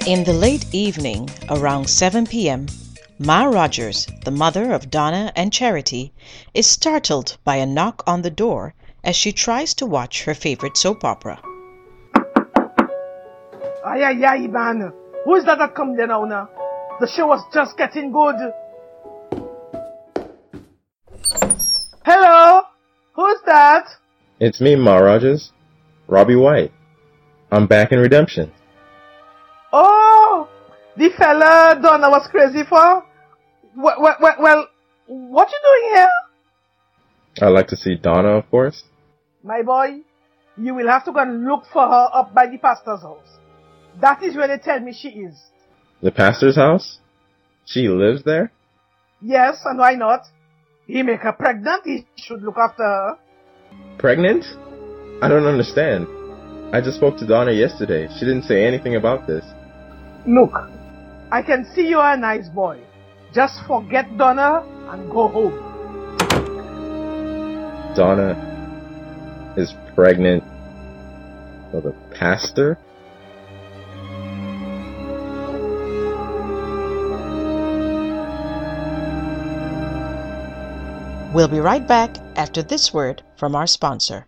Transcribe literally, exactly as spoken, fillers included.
In the late evening, around seven p m, Ma Rogers, the mother of Donna and Charity, is startled by a knock on the door as she tries to watch her favorite soap opera. Ay, ay, ay, man. Who is that that come there now, now? The show was just getting good. Hello? Who's that? It's me, Ma Rogers. Robbie White. I'm back in Redemption. Oh, the fella Donna was crazy for? Well, well, well, well, what you doing here? I'd like to see Donna, of course. My boy, you will have to go and look for her up by the pastor's house. That is where they tell me she is. The pastor's house? She lives there? Yes, and why not? He make her pregnant, he should look after her. Pregnant? I don't understand. I just spoke to Donna yesterday. She didn't say anything about this. Look, I can see you're a nice boy. Just forget Donna and go home. Donna is pregnant for the pastor? We'll be right back after this word from our sponsor.